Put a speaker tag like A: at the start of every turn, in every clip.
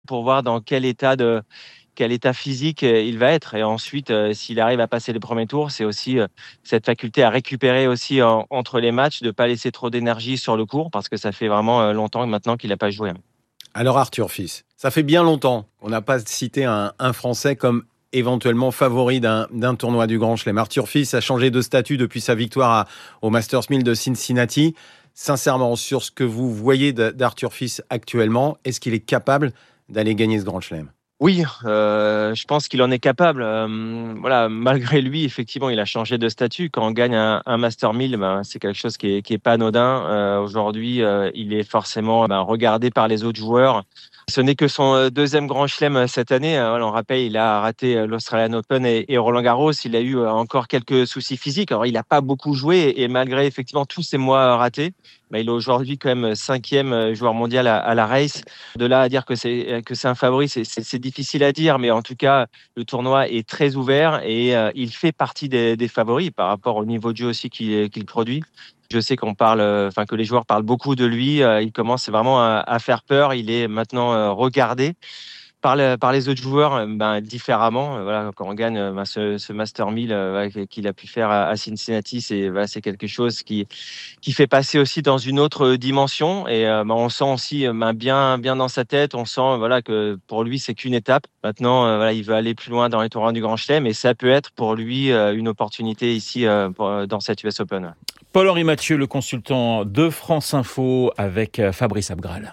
A: pour voir dans quel état physique il va être. Et ensuite, s'il arrive à passer les premiers tours, c'est aussi cette faculté à récupérer aussi entre les matchs, de ne pas laisser trop d'énergie sur le court, parce que ça fait vraiment longtemps maintenant qu'il n'a pas joué.
B: Alors Arthur Fils, ça fait bien longtemps qu'on n'a pas cité un Français comme éventuellement favori d'un tournoi du Grand Chelem. Arthur Fils a changé de statut depuis sa victoire au Masters 1000 de Cincinnati. Sincèrement, sur ce que vous voyez d'Arthur Fils actuellement, est-ce qu'il est capable d'aller gagner ce Grand Chelem ?
A: Oui, je pense qu'il en est capable. Voilà, malgré lui, effectivement, il a changé de statut. Quand on gagne un Master 1000, c'est quelque chose qui est pas anodin. Aujourd'hui, il est forcément regardé par les autres joueurs. Ce n'est que son deuxième Grand Chelem cette année. Voilà, on rappelle, il a raté l'Australian Open et Roland Garros. Il a eu encore quelques soucis physiques. Alors, il n'a pas beaucoup joué et malgré effectivement tous ces mois ratés, il est aujourd'hui quand même 5e joueur mondial à la race. De là à dire que c'est un favori, c'est difficile à dire, mais en tout cas, le tournoi est très ouvert et il fait partie des favoris par rapport au niveau de jeu aussi qu'il produit. Je sais que les joueurs parlent beaucoup de lui. Il commence vraiment à faire peur. Il est maintenant regardé par les autres joueurs différemment. Voilà, quand on gagne ce Master 1000 qu'il a pu faire à Cincinnati, c'est quelque chose qui fait passer aussi dans une autre dimension. Et on sent aussi bien dans sa tête, on sent que pour lui, c'est qu'une étape. Maintenant, il veut aller plus loin dans les tournois du Grand Chelem et ça peut être pour lui une opportunité ici dans cette US Open.
C: Paul-Henri Mathieu, le consultant de France Info avec Fabrice Abgral.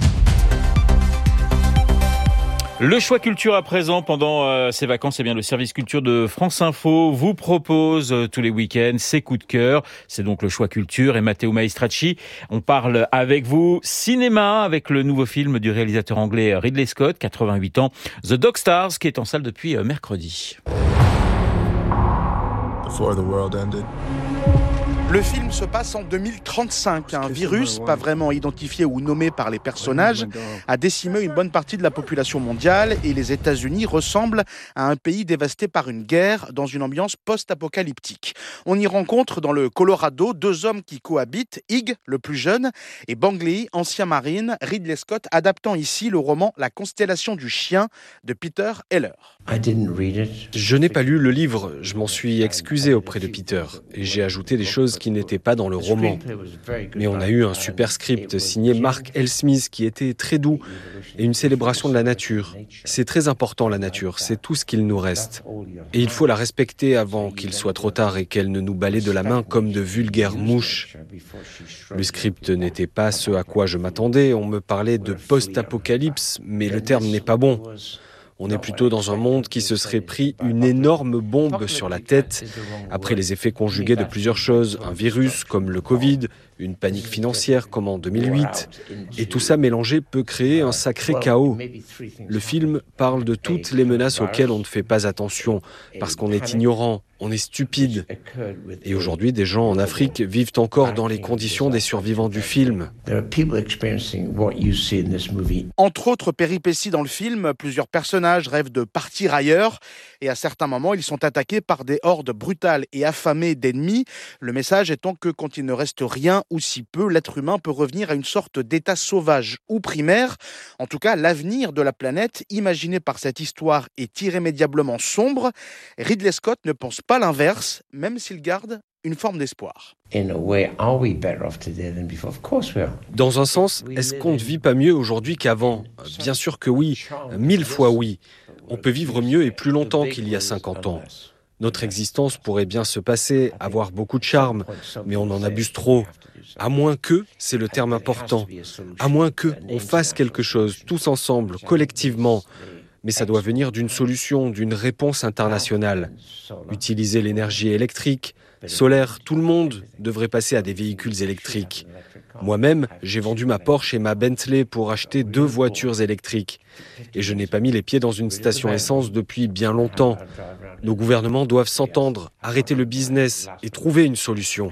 C: Le choix culture à présent pendant ces vacances, le service culture de France Info vous propose tous les week-ends ses coups de cœur. C'est donc le choix culture et Matteo Maestracci. On parle avec vous cinéma avec le nouveau film du réalisateur anglais Ridley Scott, 88 ans, The Dog Stars, qui est en salle depuis mercredi.
D: Before the world ended.
E: Le film se passe en 2035. Un virus, pas vraiment identifié ou nommé par les personnages, a décimé une bonne partie de la population mondiale et les États-Unis ressemblent à un pays dévasté par une guerre dans une ambiance post-apocalyptique. On y rencontre dans le Colorado 2 hommes qui cohabitent, Ig, le plus jeune, et Bang Lee, ancien marine, Ridley Scott adaptant ici le roman La constellation du chien de Peter Heller.
F: Je n'ai pas lu le livre, je m'en suis excusé auprès de Peter et j'ai ajouté des choses qui n'étaient pas dans le roman. Mais on a eu un super script signé Mark L. Smith qui était très doux et une célébration de la nature. C'est très important la nature, c'est tout ce qu'il nous reste. Et il faut la respecter avant qu'il soit trop tard et qu'elle ne nous balaie de la main comme de vulgaires mouches. Le script n'était pas ce à quoi je m'attendais, on me parlait de post-apocalypse, mais le terme n'est pas bon. On est plutôt dans un monde qui se serait pris une énorme bombe sur la tête, après les effets conjugués de plusieurs choses, un virus comme le Covid, une panique financière comme en 2008, et tout ça mélangé peut créer un sacré chaos. Le film parle de toutes les menaces auxquelles on ne fait pas attention, parce qu'on est ignorant, on est stupide. Et aujourd'hui, des gens en Afrique vivent encore dans les conditions des survivants du film.
E: Entre autres péripéties dans le film, plusieurs personnages rêvent de partir ailleurs et à certains moments, ils sont attaqués par des hordes brutales et affamées d'ennemis. Le message étant que quand il ne reste rien ou si peu, l'être humain peut revenir à une sorte d'état sauvage ou primaire. En tout cas, l'avenir de la planète, imaginé par cette histoire, est irrémédiablement sombre. Ridley Scott ne pense pas l'inverse, même s'il garde une forme d'espoir.
F: Dans un sens, est-ce qu'on ne vit pas mieux aujourd'hui qu'avant ? Bien sûr que oui, 1000 fois oui. On peut vivre mieux et plus longtemps qu'il y a 50 ans. Notre existence pourrait bien se passer, avoir beaucoup de charme, mais on en abuse trop. À moins que, c'est le terme important, à moins que on fasse quelque chose, tous ensemble, collectivement. Mais ça doit venir d'une solution, d'une réponse internationale. Utiliser l'énergie électrique, solaire, tout le monde devrait passer à des véhicules électriques. Moi-même, j'ai vendu ma Porsche et ma Bentley pour acheter 2 voitures électriques. Et je n'ai pas mis les pieds dans une station essence depuis bien longtemps. Nos gouvernements doivent s'entendre, arrêter le business et trouver une solution.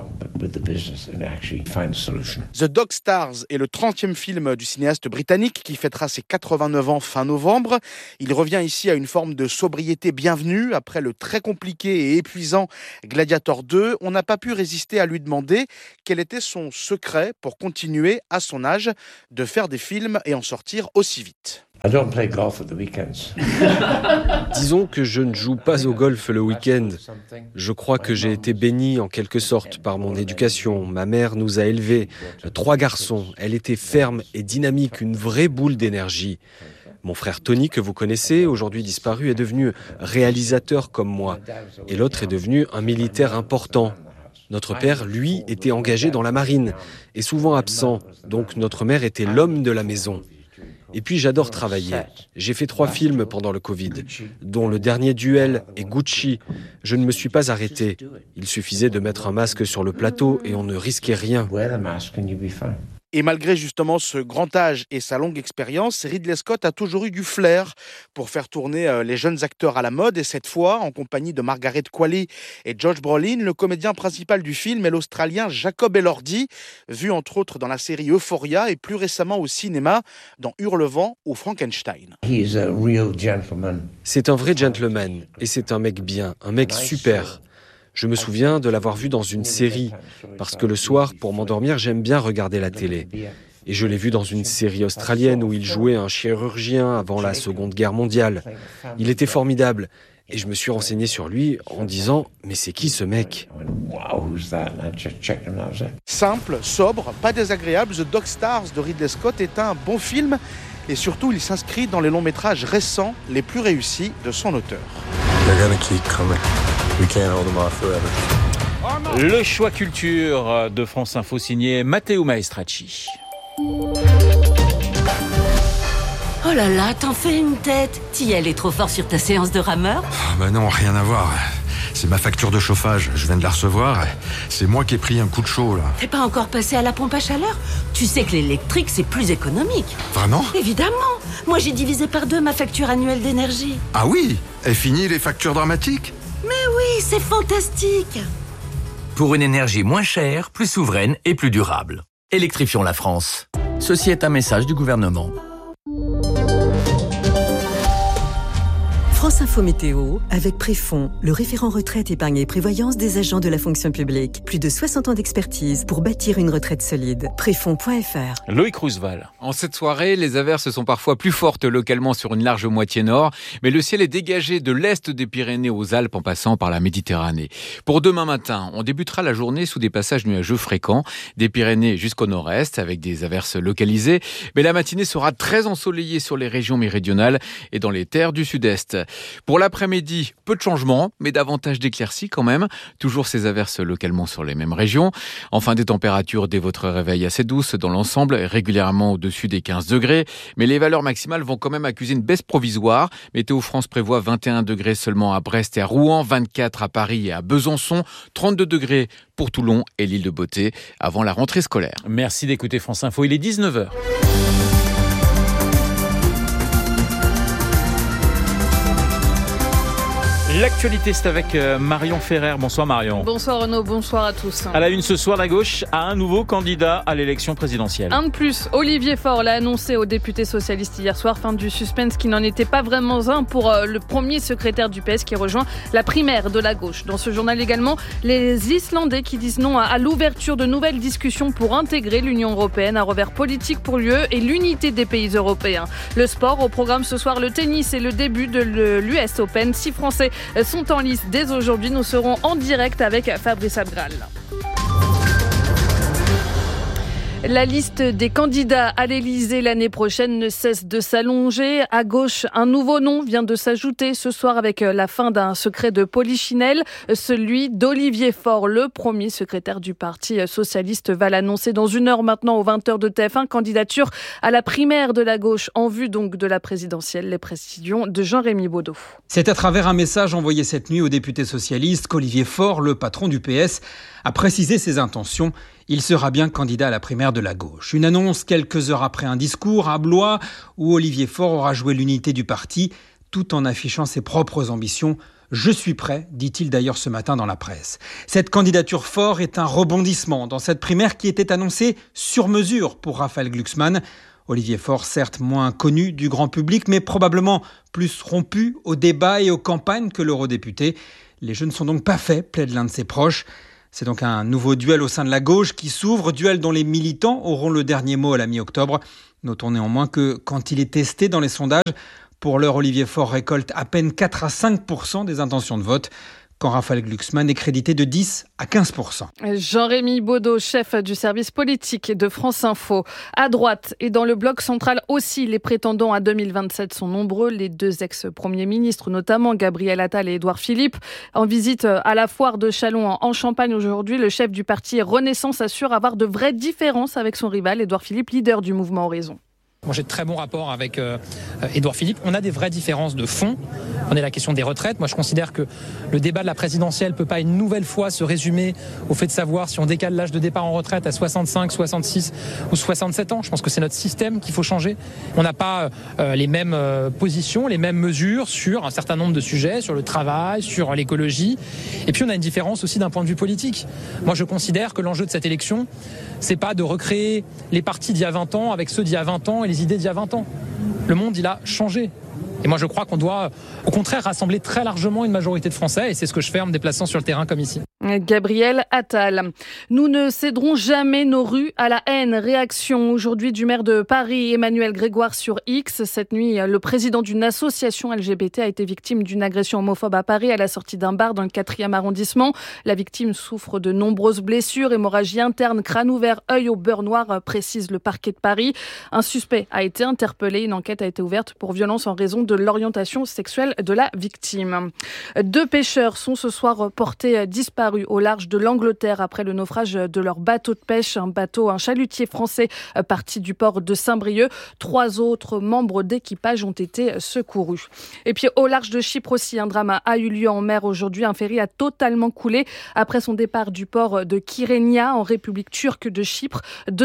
E: The Dog Stars est le 30e film du cinéaste britannique qui fêtera ses 89 ans fin novembre. Il revient ici à une forme de sobriété bienvenue. Après le très compliqué et épuisant Gladiator 2, on n'a pas pu résister à lui demander quel était son secret pour continuer, à son âge, de faire des films et en sortir aussi vite.
F: Disons que je ne joue pas au golf le week-end. Je crois que j'ai été béni en quelque sorte par mon éducation. Ma mère nous a élevés, 3 garçons. Elle était ferme et dynamique, une vraie boule d'énergie. Mon frère Tony, que vous connaissez, aujourd'hui disparu, est devenu réalisateur comme moi. Et l'autre est devenu un militaire important. Notre père, lui, était engagé dans la marine et souvent absent. Donc notre mère était l'homme de la maison. Et puis j'adore travailler. J'ai fait 3 films pendant le Covid, dont le dernier Duel et Gucci. Je ne me suis pas arrêté. Il suffisait de mettre un masque sur le plateau et on ne risquait rien.
E: Et malgré justement ce grand âge et sa longue expérience, Ridley Scott a toujours eu du flair pour faire tourner les jeunes acteurs à la mode. Et cette fois, en compagnie de Margaret Qualley et Josh Brolin, le comédien principal du film est l'Australien Jacob Elordi, vu entre autres dans la série Euphoria et plus récemment au cinéma dans Hurlevent ou Frankenstein.
F: C'est un vrai gentleman et c'est un mec bien, un mec super. Je me souviens de l'avoir vu dans une série, parce que le soir, pour m'endormir, j'aime bien regarder la télé. Et je l'ai vu dans une série australienne où il jouait un chirurgien avant la Seconde Guerre mondiale. Il était formidable. Et je me suis renseigné sur lui en disant « Mais c'est qui ce mec ?»
E: Simple, sobre, pas désagréable, The Dog Stars de Ridley Scott est un bon film. Et surtout, il s'inscrit dans les longs métrages récents les plus réussis de son auteur.
C: Le choix culture de France Info signé Matteo Maestracci.
D: Oh là là, t'en fais une tête. Tiel est trop fort sur ta séance de rameur.
G: Bah non, rien à voir. C'est ma facture de chauffage, je viens de la recevoir. C'est moi qui ai pris un coup de chaud, là.
D: T'es pas encore passé à la pompe à chaleur? Tu sais que l'électrique, c'est plus économique.
G: Vraiment?
D: Évidemment. Moi, j'ai divisé par 2 ma facture annuelle d'énergie.
G: Ah oui? Et fini les factures dramatiques?
D: Mais oui, c'est fantastique.
H: Pour une énergie moins chère, plus souveraine et plus durable. Électrifions la France. Ceci est un message du gouvernement.
I: France Info Météo, avec Préfond, le référent retraite, épargne et prévoyance des agents de la fonction publique. Plus de 60 ans d'expertise pour bâtir une retraite solide. Préfond.fr.
C: Loïc Roosevelt.
J: En cette soirée, les averses sont parfois plus fortes localement sur une large moitié nord, mais le ciel est dégagé de l'est des Pyrénées aux Alpes en passant par la Méditerranée. Pour demain matin, on débutera la journée sous des passages nuageux fréquents, des Pyrénées jusqu'au nord-est avec des averses localisées, mais la matinée sera très ensoleillée sur les régions méridionales et dans les terres du sud-est. Pour l'après-midi, peu de changements, mais davantage d'éclaircies quand même. Toujours ces averses localement sur les mêmes régions. Enfin, des températures dès votre réveil assez douces dans l'ensemble, régulièrement au-dessus des 15 degrés. Mais les valeurs maximales vont quand même accuser une baisse provisoire. Météo France prévoit 21 degrés seulement à Brest et à Rouen, 24 à Paris et à Besançon, 32 degrés pour Toulon et l'île de Beauté avant la rentrée scolaire.
C: Merci d'écouter France Info, il est 19h. L'actualité, c'est avec Marion Ferrer. Bonsoir Marion.
K: Bonsoir Renaud, bonsoir à tous.
C: À la une ce soir, la gauche a un nouveau candidat à l'élection présidentielle.
K: Un de plus, Olivier Faure l'a annoncé aux députés socialistes hier soir. Fin du suspense qui n'en était pas vraiment un pour le premier secrétaire du PS qui rejoint la primaire de la gauche. Dans ce journal également, les Islandais qui disent non à l'ouverture de nouvelles discussions pour intégrer l'Union européenne. Un revers politique pour l'UE et l'unité des pays européens. Le sport, au programme ce soir, le tennis et le début de l'US Open. 6 Français sont en lice dès aujourd'hui. Nous serons en direct avec Fabrice Abgral. La liste des candidats à l'Élysée l'année prochaine ne cesse de s'allonger. À gauche, un nouveau nom vient de s'ajouter ce soir avec la fin d'un secret de Polichinelle, celui d'Olivier Faure, le premier secrétaire du Parti socialiste, va l'annoncer dans 1 heure maintenant aux 20h de TF1. Candidature à la primaire de la gauche en vue donc de la présidentielle. Les précisions de Jean-Rémy Baudot.
L: C'est à travers un message envoyé cette nuit aux députés socialistes qu'Olivier Faure, le patron du PS, a précisé ses intentions. Il sera bien candidat à la primaire de la gauche. Une annonce quelques heures après un discours à Blois où Olivier Faure aura joué l'unité du parti tout en affichant ses propres ambitions. « Je suis prêt », dit-il d'ailleurs ce matin dans la presse. Cette candidature Faure est un rebondissement dans cette primaire qui était annoncée sur mesure pour Raphaël Glucksmann. Olivier Faure, certes moins connu du grand public, mais probablement plus rompu aux débats et aux campagnes que l'eurodéputé. Les jeux ne sont donc pas faits, plaide l'un de ses proches. C'est donc un nouveau duel au sein de la gauche qui s'ouvre, duel dont les militants auront le dernier mot à la mi-octobre. Notons néanmoins que quand il est testé dans les sondages, pour l'heure, Olivier Faure récolte à peine 4 à 5% des intentions de vote, quand Raphaël Glucksmann est crédité de 10 à 15%.
K: Jean-Rémy Baudot, chef du service politique de France Info. À droite et dans le bloc central aussi, les prétendants à 2027 sont nombreux. Les deux ex-premiers ministres, notamment Gabriel Attal et Édouard Philippe. En visite à la foire de Châlons en Champagne aujourd'hui, le chef du parti Renaissance assure avoir de vraies différences avec son rival, Édouard Philippe, leader du mouvement Horizon.
M: Moi, j'ai de très bons rapports avec Édouard Philippe. On a des vraies différences de fond. On est la question des retraites. Moi, je considère que le débat de la présidentielle ne peut pas une nouvelle fois se résumer au fait de savoir si on décale l'âge de départ en retraite à 65, 66 ou 67 ans. Je pense que c'est notre système qu'il faut changer. On n'a pas les mêmes positions, les mêmes mesures sur un certain nombre de sujets, sur le travail, sur l'écologie. Et puis, on a une différence aussi d'un point de vue politique. Moi, je considère que l'enjeu de cette élection, c'est pas de recréer les partis d'il y a 20 ans avec ceux d'il y a 20 ans et les idées d'il y a 20 ans. Le monde, il a changé. Et moi, je crois qu'on doit, au contraire, rassembler très largement une majorité de Français. Et c'est ce que je fais en me déplaçant sur le terrain comme ici.
K: Gabriel Attal. Nous ne céderons jamais nos rues à la haine. Réaction aujourd'hui du maire de Paris, Emmanuel Grégoire, sur X. Cette nuit, le président d'une association LGBT a été victime d'une agression homophobe à Paris à la sortie d'un bar dans le 4e arrondissement. La victime souffre de nombreuses blessures, hémorragie interne, crâne ouvert, œil au beurre noir, précise le parquet de Paris. Un suspect a été interpellé. Une enquête a été ouverte pour violence en raison de l'orientation sexuelle de la victime. 2 pêcheurs sont ce soir portés disparus au large de l'Angleterre après le naufrage de leur bateau de pêche, un chalutier français parti du port de Saint-Brieuc. 3 autres membres d'équipage ont été secourus. Et puis au large de Chypre aussi, un drame a eu lieu en mer aujourd'hui. Un ferry a totalement coulé après son départ du port de Kyrenia en République turque de Chypre.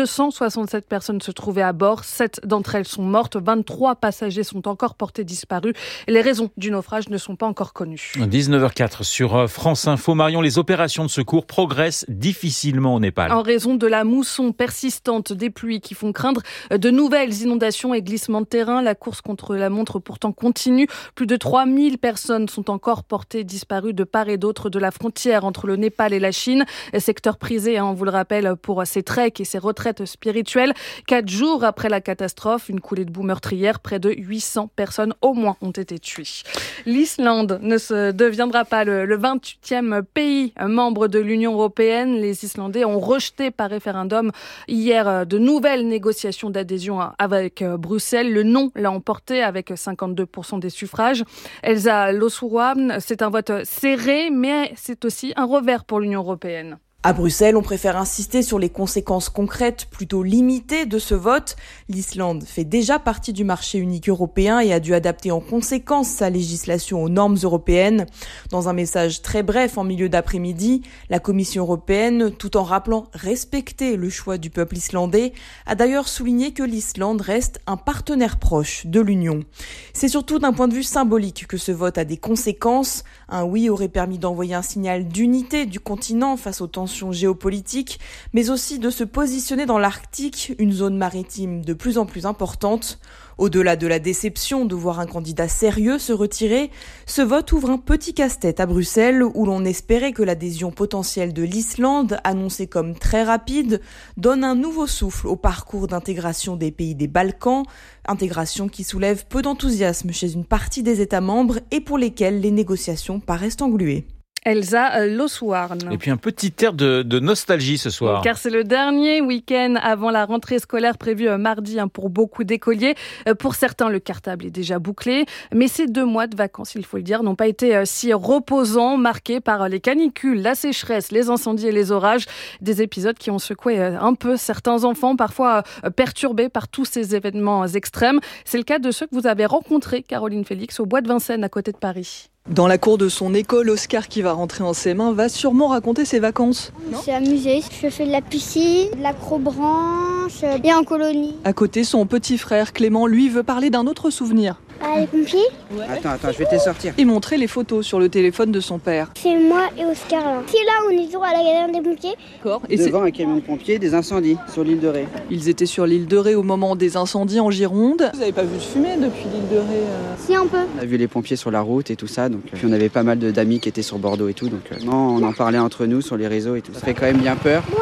K: 267 personnes se trouvaient à bord. 7 d'entre elles sont mortes. 23 passagers sont encore portés disparus. Les raisons du naufrage ne sont pas encore connues.
C: 19h04 sur France Info. Marion, les opérations de secours progressent difficilement au Népal.
K: En raison de la mousson persistante, des pluies qui font craindre de nouvelles inondations et glissements de terrain, la course contre la montre pourtant continue. Plus de 3000 personnes sont encore portées disparues de part et d'autre de la frontière entre le Népal et la Chine. Secteur prisé, on vous le rappelle, pour ses treks et ses retraites spirituelles. 4 jours après la catastrophe, une coulée de boue meurtrière, près de 800 personnes au moins ont été tuées. L'Islande ne deviendra pas le 28e pays membre de l'Union européenne. Les Islandais ont rejeté par référendum hier de nouvelles négociations d'adhésion avec Bruxelles. Le non l'a emporté avec 52% des suffrages. Elsa Lossuarn, c'est un vote serré, mais c'est aussi un revers pour l'Union européenne.
N: À Bruxelles, on préfère insister sur les conséquences concrètes plutôt limitées de ce vote. L'Islande fait déjà partie du marché unique européen et a dû adapter en conséquence sa législation aux normes européennes. Dans un message très bref en milieu d'après-midi, la Commission européenne, tout en rappelant respecter le choix du peuple islandais, a d'ailleurs souligné que l'Islande reste un partenaire proche de l'Union. C'est surtout d'un point de vue symbolique que ce vote a des conséquences. Un oui aurait permis d'envoyer un signal d'unité du continent face aux tensions géopolitiques, mais aussi de se positionner dans l'Arctique, une zone maritime de plus en plus importante. Au-delà de la déception de voir un candidat sérieux se retirer, ce vote ouvre un petit casse-tête à Bruxelles où l'on espérait que l'adhésion potentielle de l'Islande, annoncée comme très rapide, donne un nouveau souffle au parcours d'intégration des pays des Balkans, intégration qui soulève peu d'enthousiasme chez une partie des États membres et pour lesquels les négociations paraissent engluées.
K: Elsa Lossuarn.
C: Et puis un petit air de nostalgie ce soir.
K: Car c'est le dernier week-end avant la rentrée scolaire prévue mardi pour beaucoup d'écoliers. Pour certains, le cartable est déjà bouclé. Mais ces 2 mois de vacances, il faut le dire, n'ont pas été si reposants, marqués par les canicules, la sécheresse, les incendies et les orages. Des épisodes qui ont secoué un peu certains enfants, parfois perturbés par tous ces événements extrêmes. C'est le cas de ceux que vous avez rencontrés, Caroline Félix, au Bois de Vincennes, à côté de Paris.
O: Dans la cour de son école, Oscar, qui va rentrer en CM1, va sûrement raconter ses vacances.
P: On s'est amusé. Je fais de la piscine, de l'acrobranche et en colonie.
O: À côté, son petit frère Clément, lui, veut parler d'un autre souvenir.
P: Ah, les pompiers ?
O: Ouais. Attends, je vais te sortir. Et montrer les photos sur le téléphone de son père.
P: C'est moi et Oscar là. C'est là où on est toujours à la galerie des pompiers.
O: D'accord.
Q: Et devant un camion de pompiers, des incendies sur l'île de Ré.
O: Ils étaient sur l'île de Ré au moment des incendies en Gironde. Vous n'avez pas vu de fumée depuis l'île de Ré
P: Si, un peu.
Q: On a vu les pompiers sur la route et tout ça. Donc, puis on avait pas mal d'amis qui étaient sur Bordeaux et tout. Donc non, on en parlait entre nous sur les réseaux et tout. Ça fait quand même bien peur.
P: Bon, arrête.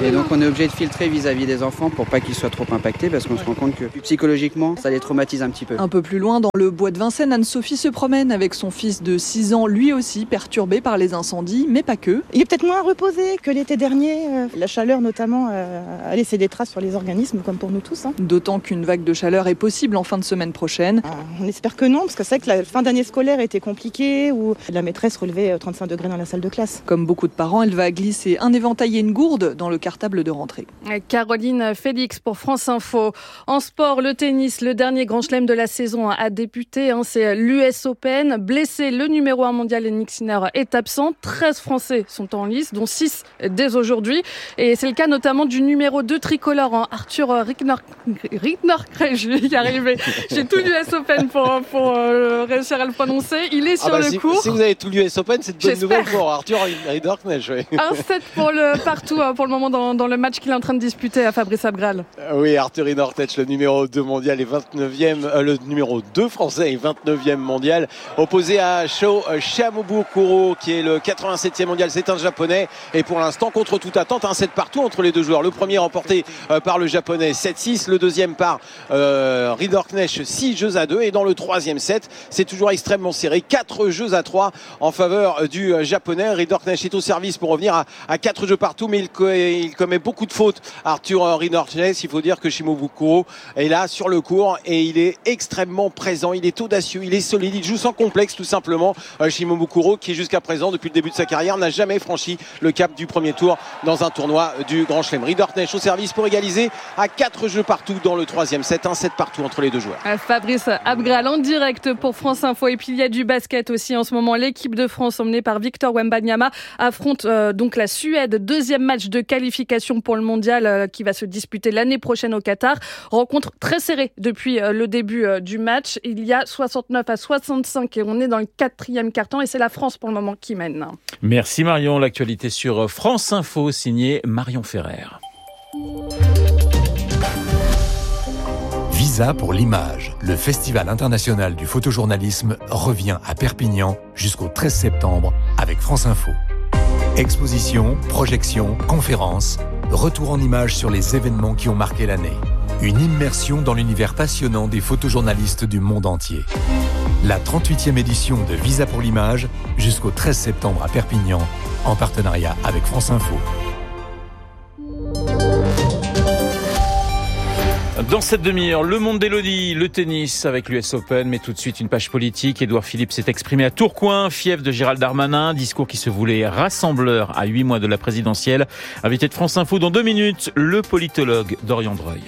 Q: Et donc on est obligé de filtrer vis-à-vis des enfants pour pas qu'ils soient trop impactés parce qu'on se rend compte que psychologiquement ça les traumatise un petit peu.
O: Un peu plus loin, dans le bois de Vincennes, Anne-Sophie se promène avec son fils de 6 ans, lui aussi perturbé par les incendies, mais pas que.
R: Il est peut-être moins reposé que l'été dernier. La chaleur notamment a laissé des traces sur les organismes comme pour nous tous.
O: D'autant qu'une vague de chaleur est possible en fin de semaine prochaine.
R: On espère que non, parce que c'est vrai que la fin d'année scolaire était compliquée, où la maîtresse relevait 35 degrés dans la salle de classe.
O: Comme beaucoup de parents, elle va glisser un éventail et une gourde dans le cartable de rentrée.
K: Caroline Félix pour France Info. En sport, le tennis, le dernier grand chelem de la saison a débuté. C'est l'US Open. Blessé, le numéro 1 mondial Yannick Sinner est absent. 13 Français sont en lice, dont 6 dès aujourd'hui. Et c'est le cas notamment du numéro 2 tricolore, Arthur Ritner-Krejci. Je vais y arriver. J'ai tout l'US Open pour réussir à le prononcer. Il est sur le court.
B: Si vous avez tout l'US Open, c'est de bonne nouvelle pour Arthur Ritner-Krejci.
K: 1-7 pour le partout pour le moment dans le match qu'il est en train de disputer à Fabrice Abgral.
B: Oui, Arthur Ritner-Krejci, le numéro 2 mondial et 29e, le numéro 2 français et 29e mondial, opposé à Sho Shimabukuro qui est le 87e mondial, c'est un japonais et pour l'instant contre toute attente un set partout entre les deux joueurs. Le premier remporté par le japonais 7-6, le deuxième par Ritner-Krejci 6-2 et dans le troisième set c'est toujours extrêmement serré, 4-3 en faveur du japonais. Ritner-Krejci est au service pour revenir à 4 partout, mais il commet beaucoup de fautes. Arthur Ritner-Krejci, il faut dire que Shimabukuro est là sur le court et il est extrêmement présent, il est audacieux, il est solide, il joue sans complexe tout simplement. Shimabukuro qui jusqu'à présent depuis le début de sa carrière n'a jamais franchi le cap du premier tour dans un tournoi du Grand Chelem. Ritner-Krejci au service pour égaliser à 4 partout dans le troisième set, un set partout entre les deux joueurs.
K: Fabrice Abgral en direct pour France Info. Et puis il y a du basket aussi en ce moment. L'équipe de France emmenée par Victor Wembanyama affronte donc la Suède, deuxième match de qualification pour le mondial qui va se disputer l'année prochaine au Qatar. Rencontre très serrée depuis le début du match. Il y a 69-65 et on est dans le 4e quart-temps et c'est la France pour le moment qui mène.
C: Merci Marion. L'actualité sur France Info, signée Marion Ferrer.
S: Visa pour l'image. Le Festival international du photojournalisme revient à Perpignan jusqu'au 13 septembre avec France Info. Expositions, projections, conférences, retour en images sur les événements qui ont marqué l'année. Une immersion dans l'univers passionnant des photojournalistes du monde entier. La 38e édition de Visa pour l'image jusqu'au 13 septembre à Perpignan en partenariat avec France Info.
C: Dans cette demi-heure, le monde d'Élodie, le tennis avec l'US Open, mais tout de suite une page politique. Édouard Philippe s'est exprimé à Tourcoing, fief de Gérald Darmanin, discours qui se voulait rassembleur à 8 mois de la présidentielle. Invité de France Info dans 2 minutes, le politologue Dorian Dreuil.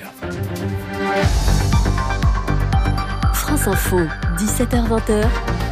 T: France Info, 17h-20h.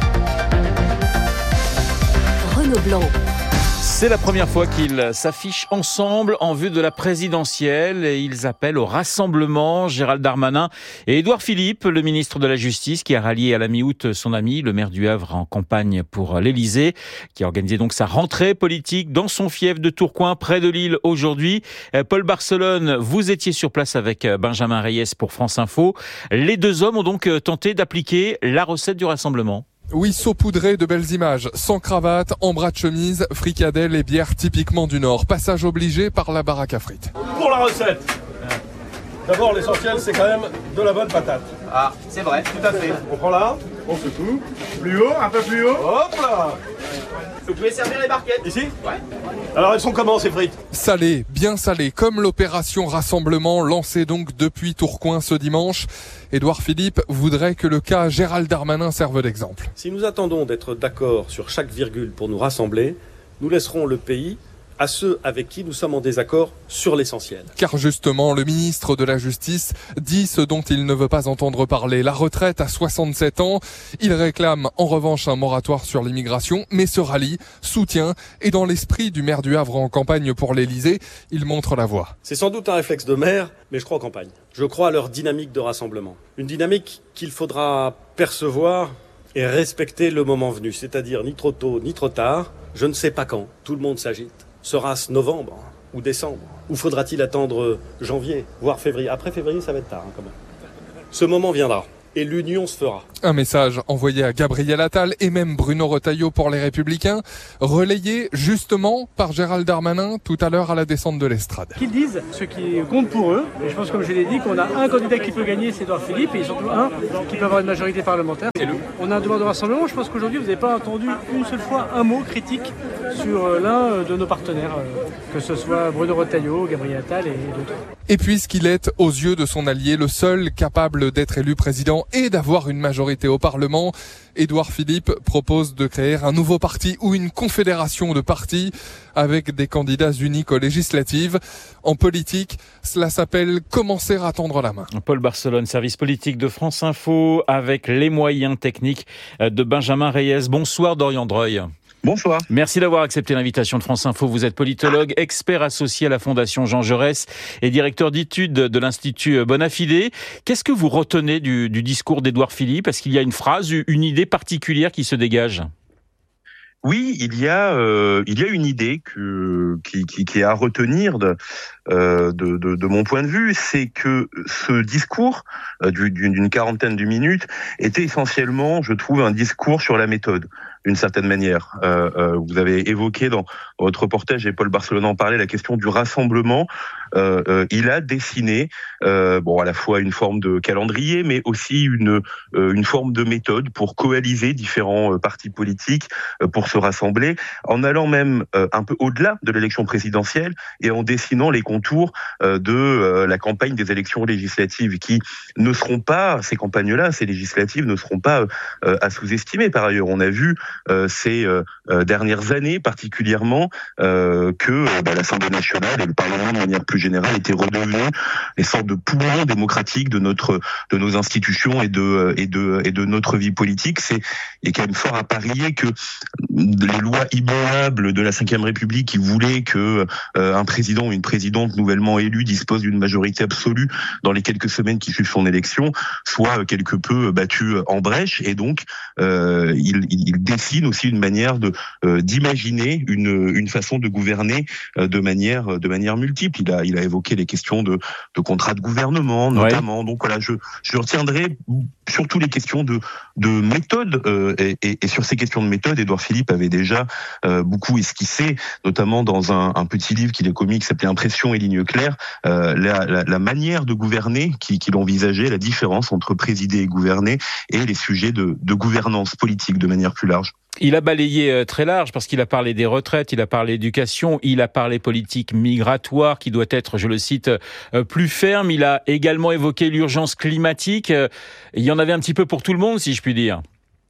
T: Renaud Blanc.
C: C'est la première fois qu'ils s'affichent ensemble en vue de la présidentielle et ils appellent au rassemblement. Gérald Darmanin et Édouard Philippe, le ministre de la Justice, qui a rallié à la mi-août son ami, le maire du Havre, en campagne pour l'Élysée, qui a organisé donc sa rentrée politique dans son fief de Tourcoing, près de Lille, aujourd'hui. Paul Barcelone, vous étiez sur place avec Benjamin Reyes pour France Info. Les deux hommes ont donc tenté d'appliquer la recette du rassemblement.
U: Oui, saupoudré de belles images, sans cravate, en bras de chemise, fricadelle et bière typiquement du Nord. Passage obligé par la baraque à frites.
V: Pour la recette, d'abord l'essentiel c'est quand même de la bonne patate.
W: Ah, c'est vrai, tout à fait.
V: On prend là, on secoue, plus haut, un peu plus haut, hop là.
W: Vous pouvez servir les barquettes.
V: Ici ?
W: Ouais.
V: Alors elles sont comment ces frites ?
U: Salées, bien salées, comme l'opération Rassemblement lancée donc depuis Tourcoing ce dimanche. Édouard Philippe voudrait que le cas Gérald Darmanin serve d'exemple.
V: Si nous attendons d'être d'accord sur chaque virgule pour nous rassembler, nous laisserons le pays à ceux avec qui nous sommes en désaccord sur l'essentiel.
U: Car justement, le ministre de la Justice dit ce dont il ne veut pas entendre parler. La retraite à 67 ans. Il réclame en revanche un moratoire sur l'immigration, mais se rallie, soutient, et dans l'esprit du maire du Havre en campagne pour l'Élysée, il montre la voie.
V: C'est sans doute un réflexe de maire, mais je crois en campagne. Je crois à leur dynamique de rassemblement. Une dynamique qu'il faudra percevoir et respecter le moment venu, c'est-à-dire ni trop tôt ni trop tard, je ne sais pas quand, tout le monde s'agite. Sera-ce novembre ou décembre? Ou faudra-t-il attendre janvier, voire février? Après février, ça va être tard quand même. Ce moment viendra. et l'union se fera.
U: Un message envoyé à Gabriel Attal et même Bruno Retailleau pour les Républicains, relayé justement par Gérald Darmanin tout à l'heure à la descente de l'estrade.
A: Qu'ils disent ce qui compte pour eux, et je pense comme je l'ai dit qu'on a un candidat qui peut gagner, c'est Édouard Philippe, et surtout un qui peut avoir une majorité parlementaire. On a un devoir de rassemblement, je pense qu'aujourd'hui vous n'avez pas entendu une seule fois un mot critique sur l'un de nos partenaires, que ce soit Bruno Retailleau, Gabriel Attal et d'autres.
U: Et puisqu'il est, aux yeux de son allié, le seul capable d'être élu président et d'avoir une majorité au Parlement, Édouard Philippe propose de créer un nouveau parti ou une confédération de partis avec des candidats uniques aux législatives. En politique, cela s'appelle commencer à tendre la main.
C: Paul Barcelone, service politique de France Info, avec les moyens techniques de Benjamin Reyes. Bonsoir Dorian Dreuil.
E: Bonsoir.
C: Merci d'avoir accepté l'invitation de France Info. Vous êtes politologue, expert associé à la Fondation Jean Jaurès et directeur d'études de l'Institut Bonafide. Qu'est-ce que vous retenez du discours d'Édouard Philippe ? Est-ce qu'il y a une phrase, une idée particulière qui se dégage ?
E: Oui, il y a une idée qui est à retenir de mon point de vue, c'est que ce discours d'une quarantaine de minutes était essentiellement, je trouve, un discours sur la méthode, d'une certaine manière. Vous avez évoqué dans votre reportage, et Paul Barcelone en parlait, la question du rassemblement. Il a dessiné, à la fois une forme de calendrier, mais aussi une forme de méthode pour coaliser différents partis politiques, pour se rassembler, en allant même un peu au-delà de l'élection présidentielle et en dessinant les contours de la campagne des élections législatives, qui ne seront pas, ces campagnes-là, ces législatives ne seront pas à sous-estimer. Par ailleurs, on a vu ces dernières années particulièrement que l'Assemblée nationale et le Parlement de manière plus générale étaient redevenus des sortes de poumons démocratiques de nos institutions et de notre vie politique. Il est quand même fort à parier que les lois immuables de la Ve République qui voulaient que un président ou une présidente nouvellement élue dispose d'une majorité absolue dans les quelques semaines qui suivent son élection soit quelque peu battues en brèche, et donc il dessine aussi une manière d'imaginer une façon de gouverner de manière multiple. Il a évoqué les questions de contrat de gouvernement notamment. Ouais. Donc voilà, je retiendrai surtout les questions de méthode, et sur ces questions de méthode, Édouard Philippe avait déjà beaucoup esquissé, notamment dans un petit livre qu'il a commis qui s'appelait Impression et lignes claires, la manière de gouverner qu'il envisageait, la différence entre présider et gouverner, et les sujets de gouvernance politique de manière plus large.
C: Il a balayé très large parce qu'il a parlé des retraites, il a parlé d'éducation, il a parlé politique migratoire qui doit être, je le cite, plus ferme. Il a également évoqué l'urgence climatique. Il y en avait un petit peu pour tout le monde, si je puis dire.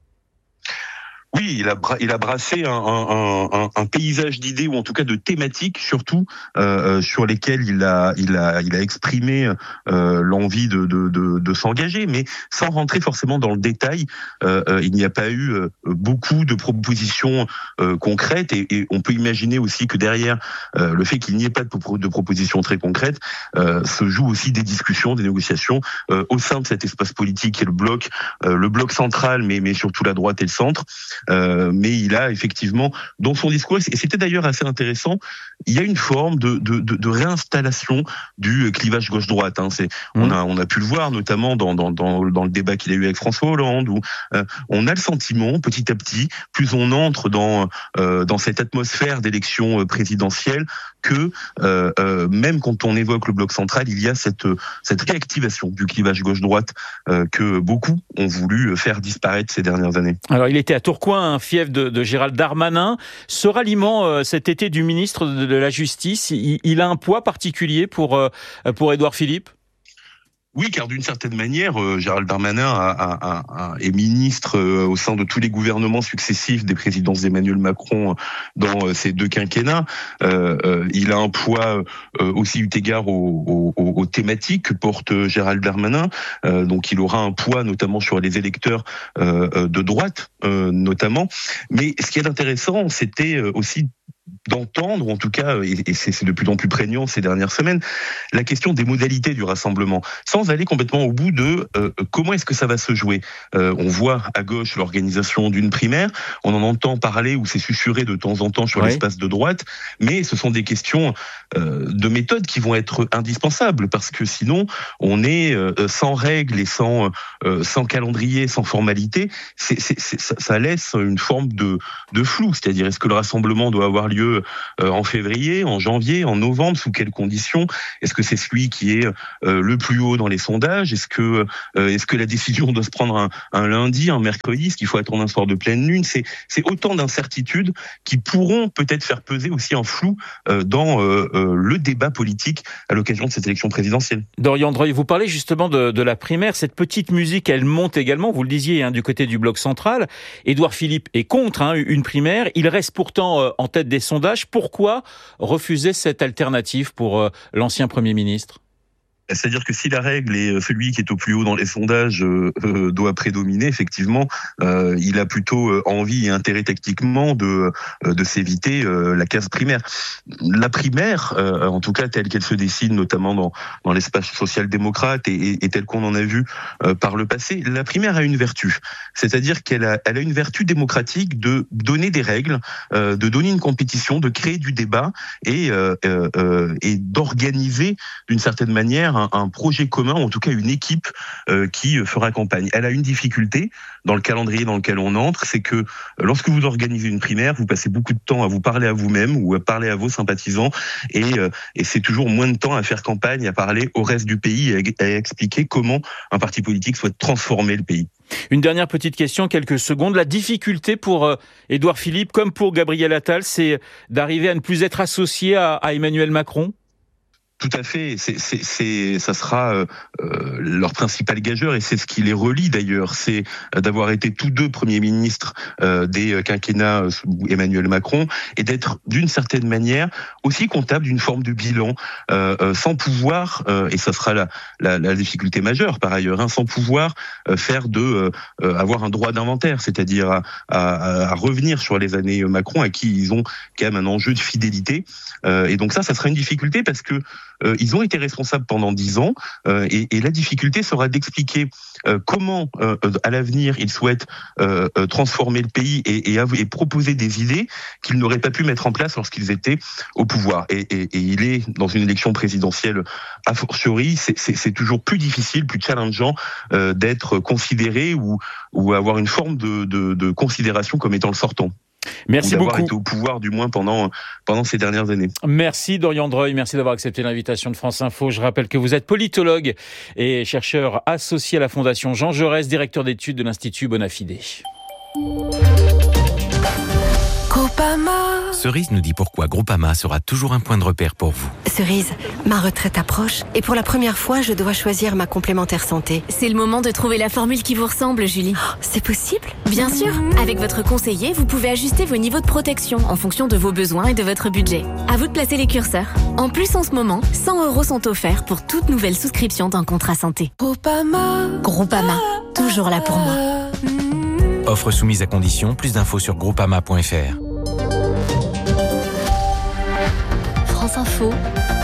E: Oui, il a brassé un paysage d'idées, ou en tout cas de thématiques surtout, sur lesquelles il a exprimé l'envie de s'engager, mais sans rentrer forcément dans le détail. Il n'y a pas eu beaucoup de propositions concrètes, et on peut imaginer aussi que derrière le fait qu'il n'y ait pas de propositions très concrètes, se jouent aussi des discussions, des négociations au sein de cet espace politique qui est le bloc central, mais surtout la droite et le centre. Mais il a effectivement, dans son discours, et c'était d'ailleurs assez intéressant, il y a une forme de réinstallation du clivage gauche-droite. On a pu le voir notamment dans le débat qu'il a eu avec François Hollande, où on a le sentiment, petit à petit, plus on entre dans cette atmosphère d'élection présidentielle, que même quand on évoque le bloc central, il y a cette réactivation du clivage gauche-droite que beaucoup ont voulu faire disparaître ces dernières années.
C: Alors il était à Tourcoing, un fief de Gérald Darmanin. Ce ralliement cet été du ministre de la Justice, il a un poids particulier pour Édouard Philippe ?
E: Oui, car d'une certaine manière, Gérald Darmanin est ministre au sein de tous les gouvernements successifs des présidences d'Emmanuel Macron dans ces deux quinquennats. Il a un poids aussi eu égard aux thématiques que porte Gérald Darmanin. Donc il aura un poids notamment sur les électeurs de droite, notamment. Mais ce qui est intéressant, c'était aussi d'entendre, en tout cas, et c'est de plus en plus prégnant ces dernières semaines, la question des modalités du rassemblement, sans aller complètement au bout de comment est-ce que ça va se jouer. On voit à gauche l'organisation d'une primaire, on en entend parler ou c'est susurré de temps en temps sur l'espace de droite, mais ce sont des questions de méthode qui vont être indispensables, parce que sinon, on est sans règles et sans calendrier, sans formalité, ça laisse une forme de flou, c'est-à-dire est-ce que le rassemblement doit avoir lieu en février, en janvier, en novembre, sous quelles conditions? Est-ce que c'est celui qui est le plus haut dans les sondages? Est-ce que la décision doit se prendre un lundi, un mercredi? Est-ce qu'il faut attendre un soir de pleine lune? C'est autant d'incertitudes qui pourront peut-être faire peser aussi un flou dans le débat politique à l'occasion de cette élection présidentielle.
C: Dorian Dreuil, vous parlez justement de la primaire. Cette petite musique, elle monte également, vous le disiez, du côté du bloc central. Édouard Philippe est contre une primaire. Il reste pourtant en tête des sondages. Pourquoi refuser cette alternative pour l'ancien Premier ministre ?
E: C'est-à-dire que si la règle est celui qui est au plus haut dans les sondages doit prédominer, effectivement, il a plutôt envie et intérêt tactiquement de s'éviter la case primaire. La primaire, en tout cas telle qu'elle se dessine, notamment dans l'espace social-démocrate et telle qu'on en a vu par le passé, la primaire a une vertu. C'est-à-dire qu'elle a une vertu démocratique de donner des règles, de donner une compétition, de créer du débat et d'organiser d'une certaine manière un projet commun, ou en tout cas une équipe qui fera campagne. Elle a une difficulté dans le calendrier dans lequel on entre, c'est que lorsque vous organisez une primaire, vous passez beaucoup de temps à vous parler à vous-même ou à parler à vos sympathisants et c'est toujours moins de temps à faire campagne, à parler au reste du pays et à expliquer comment un parti politique souhaite transformer le pays.
C: Une dernière petite question, quelques secondes. La difficulté pour Édouard Philippe, comme pour Gabriel Attal, c'est d'arriver à ne plus être associé à Emmanuel Macron ?
E: Tout à fait, ça sera leur principal gageur et c'est ce qui les relie d'ailleurs, c'est d'avoir été tous deux premiers ministres des quinquennats sous Emmanuel Macron et d'être d'une certaine manière aussi comptable d'une forme de bilan, sans pouvoir, et ça sera la difficulté majeure par ailleurs, sans pouvoir faire avoir un droit d'inventaire, c'est-à-dire à revenir sur les années Macron à qui ils ont quand même un enjeu de fidélité, et donc ça sera une difficulté parce que ils ont été responsables pendant 10 ans et la difficulté sera d'expliquer comment à l'avenir ils souhaitent transformer le pays et proposer des idées qu'ils n'auraient pas pu mettre en place lorsqu'ils étaient au pouvoir. Et il est dans une élection présidentielle a fortiori, c'est toujours plus difficile, plus challengeant d'être considéré ou avoir une forme de considération comme étant le sortant.
C: Merci beaucoup.
E: Été au pouvoir du moins pendant ces dernières années.
C: Merci Dorian Dreuil, merci d'avoir accepté l'invitation de France Info. Je rappelle que vous êtes politologue et chercheur associé à la Fondation Jean Jaurès, directeur d'études de l'Institut Bonafide.
D: Groupama. Cerise nous dit pourquoi Groupama sera toujours un point de repère pour vous.
F: Cerise, ma retraite approche et pour la première fois, je dois choisir ma complémentaire santé.
G: C'est le moment de trouver la formule qui vous ressemble, Julie.
F: Oh, c'est possible ?
G: Bien sûr. Avec votre conseiller, vous pouvez ajuster vos niveaux de protection en fonction de vos besoins et de votre budget. À vous de placer les curseurs. En plus, en ce moment, 100 € sont offerts pour toute nouvelle souscription d'un contrat santé.
F: Groupama.
G: Groupama, toujours là pour moi.
D: Offre soumise à condition, plus d'infos sur groupama.fr.
T: France Info,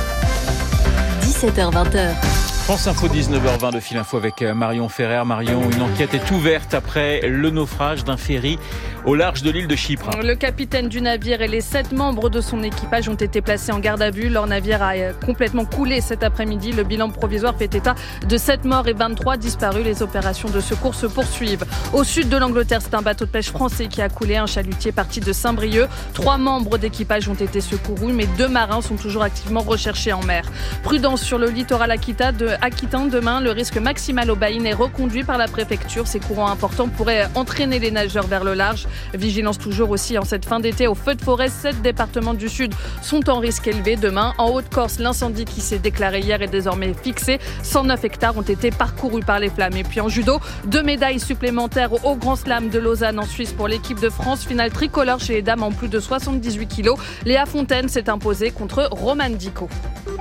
T: 17h-20h.
C: France Info, 19h20 de Fil Info avec Marion Ferrer. Marion, une enquête est ouverte après le naufrage d'un ferry au large de l'île de Chypre.
K: Le capitaine du navire et les 7 membres de son équipage ont été placés en garde à vue. Leur navire a complètement coulé cet après-midi. Le bilan provisoire fait état de 7 morts et 23 disparus. Les opérations de secours se poursuivent. Au sud de l'Angleterre, c'est un bateau de pêche français qui a coulé, un chalutier parti de Saint-Brieuc. 3 membres d'équipage ont été secourus, mais 2 marins sont toujours activement recherchés en mer. Prudence sur le littoral aquitain. Demain, le risque maximal aux baïnes est reconduit par la préfecture. Ces courants importants pourraient entraîner les nageurs vers le large. Vigilance toujours aussi en cette fin d'été aux feux de forêt. 7 départements du sud sont en risque élevé. Demain, en Haute-Corse, l'incendie qui s'est déclaré hier est désormais fixé. 109 hectares ont été parcourus par les flammes. Et puis en judo, 2 médailles supplémentaires au Grand Slam de Lausanne en Suisse pour l'équipe de France. Finale tricolore chez les dames en plus de 78 kilos. Léa Fontaine s'est imposée contre Romane Dico.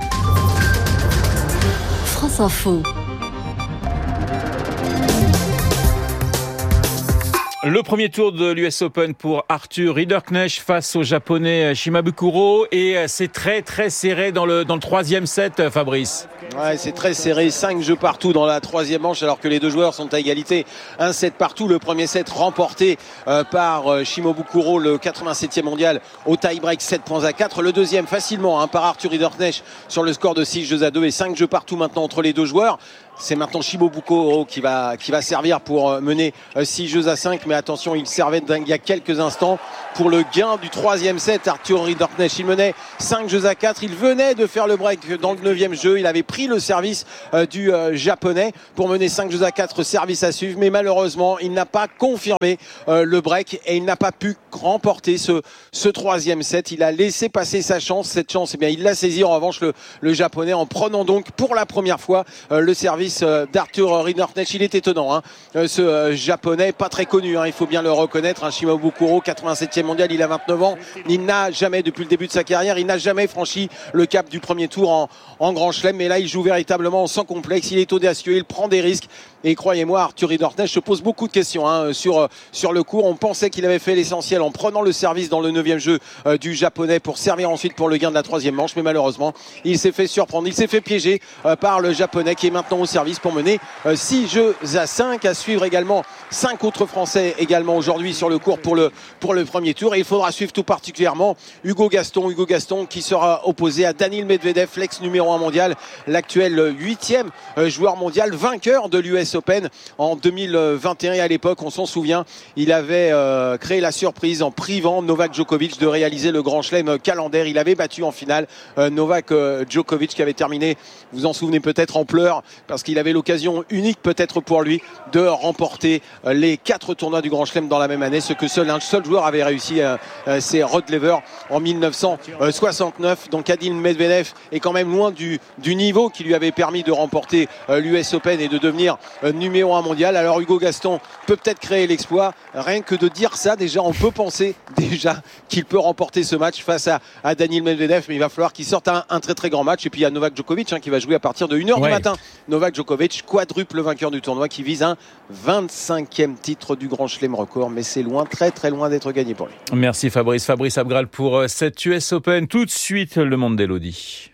T: France Info.
C: Le premier tour de l'US Open pour Arthur Rinderknecht face au japonais Shimabukuro, et c'est très très serré dans le troisième set, Fabrice.
B: Ouais, c'est très serré, 5 jeux partout dans la troisième manche alors que les deux joueurs sont à égalité, un set partout. Le premier set remporté par Shimabukuro, le 87e mondial, au tie-break 7-4. Le deuxième facilement par Arthur Rinderknecht sur le score de 6-2 et 5 jeux partout maintenant entre les deux joueurs. C'est maintenant Shimabukuro qui va servir pour mener 6-5, mais attention, il servait il y a quelques instants pour le gain du troisième set. Arthur Rinderknecht, il menait 5-4, il venait de faire le break dans le 9e jeu, il avait pris le service du japonais pour mener 5-4, service à suivre, mais malheureusement il n'a pas confirmé le break et il n'a pas pu remporter ce troisième set. Il a laissé passer sa chance, cette chance il l'a saisi en revanche le japonais, en prenant donc pour la première fois le service d'Arthur Rinderknecht. Il est étonnant ce japonais, pas très connu, il faut bien le reconnaître, Shimabukuro, 87e mondial, il a 29 ans, il n'a jamais, depuis le début de sa carrière, il n'a jamais franchi le cap du premier tour en Grand Chelem, mais là il joue véritablement sans complexe, il est audacieux, il prend des risques, et croyez-moi, Arthur Rinderknecht se pose beaucoup de questions sur le court. On pensait qu'il avait fait l'essentiel en prenant le service dans le 9e jeu du japonais pour servir ensuite pour le gain de la troisième manche, mais malheureusement il s'est fait surprendre, il s'est fait piéger par le japonais qui est maintenant au service pour mener 6-5. À suivre également 5 autres Français également aujourd'hui sur le court pour le premier tour, et il faudra suivre tout particulièrement Hugo Gaston qui sera opposé à Daniil Medvedev, l'ex numéro 1 mondial, l'actuel 8e joueur mondial, vainqueur de l'US Open en 2021. Et à l'époque, on s'en souvient, il avait créé la surprise en privant Novak Djokovic de réaliser le Grand Chelem calendaire. Il avait battu en finale Novak Djokovic, qui avait terminé, vous en souvenez peut-être, en pleurs, parce qu'il avait l'occasion unique peut-être pour lui de remporter les 4 tournois du Grand Chelem dans la même année, ce que un seul joueur avait réussi, c'est Rod Laver en 1969. Donc Daniil Medvedev est quand même loin du niveau qui lui avait permis de remporter l'US Open et de devenir numéro 1 mondial. Alors Hugo Gaston peut peut-être créer l'exploit, rien que de dire ça déjà on peut penser déjà qu'il peut remporter ce match face à Daniil Medvedev, mais il va falloir qu'il sorte un très très grand match. Et puis il y a Novak Djokovic qui va jouer à partir de 1h du matin. Novak Djokovic, quadruple vainqueur du tournoi, qui vise un 25e titre du Grand Chelem record, mais c'est loin, très très loin d'être gagné pour lui.
C: Merci Fabrice Abgral pour cette US Open. Tout de suite, le monde d'Elodie.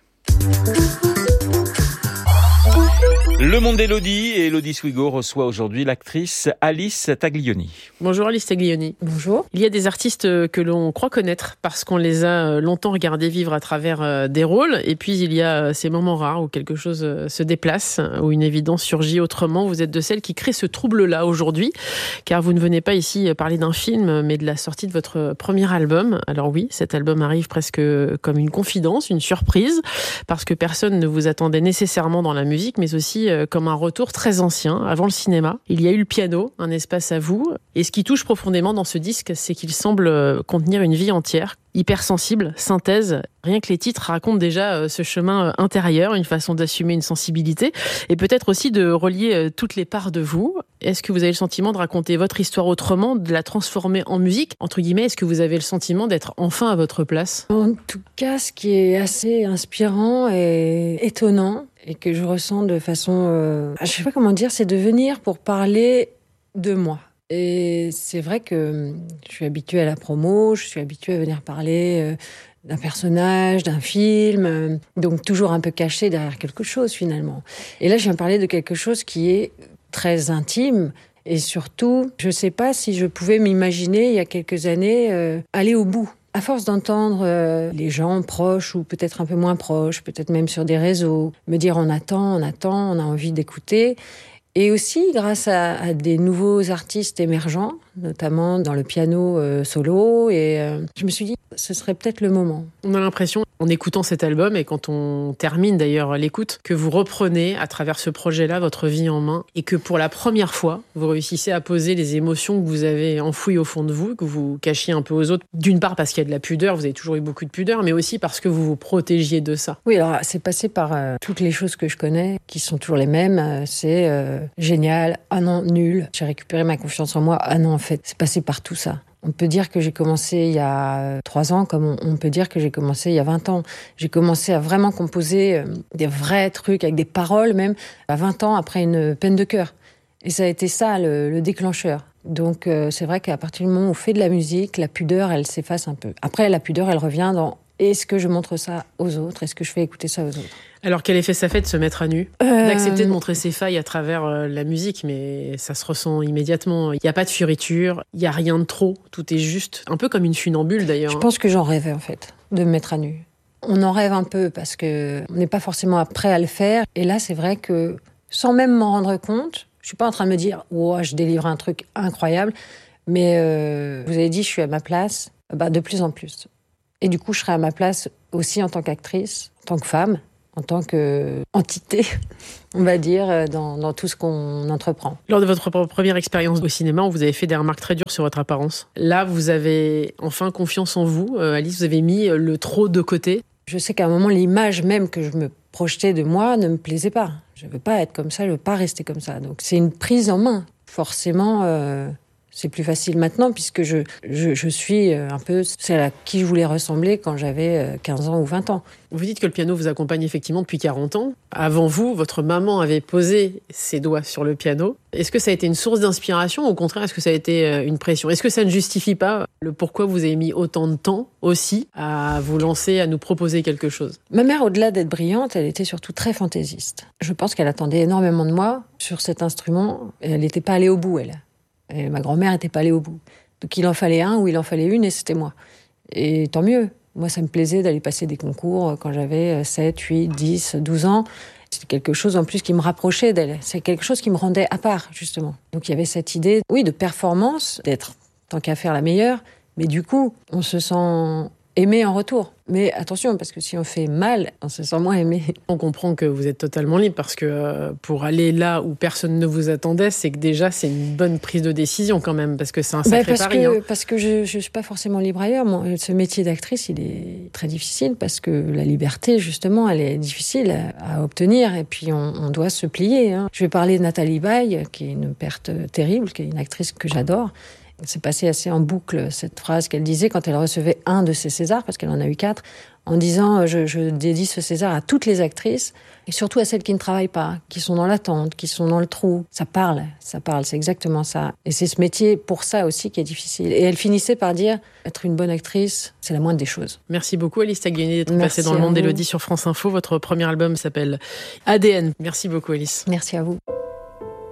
C: Le monde d'Elodie, et Elodie Swigo reçoit aujourd'hui l'actrice Alice Taglioni.
H: Bonjour Alice Taglioni.
I: Bonjour.
H: Il y a des artistes que l'on croit connaître parce qu'on les a longtemps regardés vivre à travers des rôles, et puis il y a ces moments rares où quelque chose se déplace, où une évidence surgit autrement. Vous êtes de celles qui créent ce trouble-là aujourd'hui, car vous ne venez pas ici parler d'un film, mais de la sortie de votre premier album. Alors oui, cet album arrive presque comme une confidence, une surprise, parce que personne ne vous attendait nécessairement dans la musique, mais aussi comme un retour très ancien, avant le cinéma. Il y a eu le piano, un espace à vous. Et ce qui touche profondément dans ce disque, c'est qu'il semble contenir une vie entière, hypersensible, synthèse. Rien que les titres racontent déjà ce chemin intérieur, une façon d'assumer une sensibilité, et peut-être aussi de relier toutes les parts de vous. Est-ce que vous avez le sentiment de raconter votre histoire autrement, de la transformer en musique, entre guillemets? Est-ce que vous avez le sentiment d'être enfin à votre place?
I: En tout cas, ce qui est assez inspirant et étonnant, et que je ressens de façon... je sais pas comment dire, c'est de venir pour parler de moi. Et c'est vrai que je suis habituée à la promo, je suis habituée à venir parler d'un personnage, d'un film, donc toujours un peu caché derrière quelque chose finalement. Et là, je viens parler de quelque chose qui est très intime. Et surtout, je ne sais pas si je pouvais m'imaginer, il y a quelques années, aller au bout. À force d'entendre les gens proches ou peut-être un peu moins proches, peut-être même sur des réseaux, me dire on attend, on a envie d'écouter. Et aussi grâce à des nouveaux artistes émergents, notamment dans le piano solo. Et je me suis dit, ce serait peut-être le moment.
H: On a l'impression, en écoutant cet album, et quand on termine d'ailleurs l'écoute, que vous reprenez à travers ce projet-là votre vie en main, et que pour la première fois, vous réussissez à poser les émotions que vous avez enfouies au fond de vous, que vous cachiez un peu aux autres. D'une part parce qu'il y a de la pudeur, vous avez toujours eu beaucoup de pudeur, mais aussi parce que vous vous protégiez de ça.
I: Oui, alors c'est passé par toutes les choses que je connais, qui sont toujours les mêmes. C'est génial, ah non, nul. J'ai récupéré ma confiance en moi, ah non, en fait, c'est passé par tout ça. On peut dire que j'ai commencé il y a 3 ans, comme on peut dire que j'ai commencé il y a 20 ans. J'ai commencé à vraiment composer des vrais trucs, avec des paroles même, à 20 ans, après une peine de cœur. Et ça a été ça, le déclencheur. Donc c'est vrai qu'à partir du moment où on fait de la musique, la pudeur, elle s'efface un peu. Après, la pudeur, elle revient dans est-ce que je montre ça aux autres ? Est-ce que je fais écouter ça aux autres ?
H: Alors, quel effet ça fait de se mettre à nu ? D'accepter de montrer ses failles à travers la musique, mais ça se ressent immédiatement. Il n'y a pas de fioriture, il n'y a rien de trop, tout est juste. Un peu comme une funambule d'ailleurs.
I: Je pense que j'en rêvais en fait, de me mettre à nu. On en rêve un peu parce qu'on n'est pas forcément prêt à le faire. Et là, c'est vrai que sans même m'en rendre compte, je ne suis pas en train de me dire « Oh, je délivre un truc incroyable », mais vous avez dit « Je suis à ma place », de plus en plus. Et du coup, je serai à ma place aussi en tant qu'actrice, en tant que femme, en tant qu'entité, on va dire, dans tout ce qu'on entreprend.
H: Lors de votre première expérience au cinéma, vous avez fait des remarques très dures sur votre apparence. Là, vous avez enfin confiance en vous. Alice, vous avez mis le trop de côté.
I: Je sais qu'à un moment, l'image même que je me projetais de moi ne me plaisait pas. Je ne veux pas être comme ça, je ne veux pas rester comme ça. Donc c'est une prise en main. Forcément, c'est plus facile maintenant puisque je suis un peu celle à qui je voulais ressembler quand j'avais 15 ans ou 20 ans.
H: Vous dites que le piano vous accompagne effectivement depuis 40 ans. Avant vous, votre maman avait posé ses doigts sur le piano. Est-ce que ça a été une source d'inspiration ou au contraire, est-ce que ça a été une pression ? Est-ce que ça ne justifie pas le pourquoi vous avez mis autant de temps aussi à vous lancer, à nous proposer quelque chose ?
I: Ma mère, au-delà d'être brillante, elle était surtout très fantaisiste. Je pense qu'elle attendait énormément de moi sur cet instrument et elle n'était pas allée au bout, elle. Et ma grand-mère n'était pas allée au bout. Donc il en fallait un ou il en fallait une et c'était moi. Et tant mieux. Moi, ça me plaisait d'aller passer des concours quand j'avais 7, 8, 10, 12 ans. C'était quelque chose en plus qui me rapprochait d'elle. C'est quelque chose qui me rendait à part, justement. Donc il y avait cette idée, oui, de performance, d'être, tant qu'à faire, la meilleure. Mais du coup, on se sent aimé en retour. Mais attention, parce que si on fait mal, on se sent moins aimé.
H: On comprend que vous êtes totalement libre parce que pour aller là où personne ne vous attendait, c'est que déjà c'est une bonne prise de décision quand même, parce que c'est un sacré pari.
I: Parce que je suis pas forcément libre ailleurs. Ce métier d'actrice, il est très difficile parce que la liberté, justement, elle est difficile à obtenir et puis on doit se plier. Je vais parler de Nathalie Baye, qui est une perte terrible, qui est une actrice que j'adore. C'est passé assez en boucle, cette phrase qu'elle disait quand elle recevait un de ses Césars, parce qu'elle en a eu 4, en disant je dédie ce César à toutes les actrices, et surtout à celles qui ne travaillent pas, qui sont dans l'attente, qui sont dans le trou. Ça parle, c'est exactement ça. Et c'est ce métier, pour ça aussi, qui est difficile. Et elle finissait par dire, être une bonne actrice, c'est la moindre des choses.
H: Merci beaucoup Alice Taglioni d'être passée dans le monde d'Élodie sur France Info. Votre premier album s'appelle ADN. Merci beaucoup Alice.
I: Merci à vous.